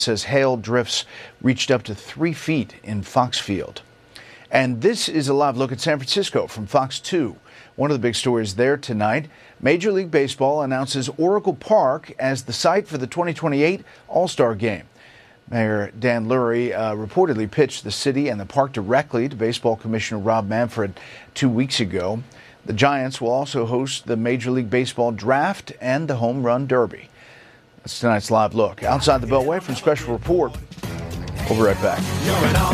says hail drifts reached up to 3 feet in Fox Field. And this is a live look at San Francisco from Fox 2. One of the big stories there tonight, Major League Baseball announces Oracle Park as the site for the 2028 All-Star Game. Mayor Dan Lurie reportedly pitched the city and the park directly to Baseball Commissioner Rob Manfred 2 weeks ago. The Giants will also host the Major League Baseball Draft and the Home Run Derby. That's tonight's live look. Outside the Beltway from Special Report. We'll be right back.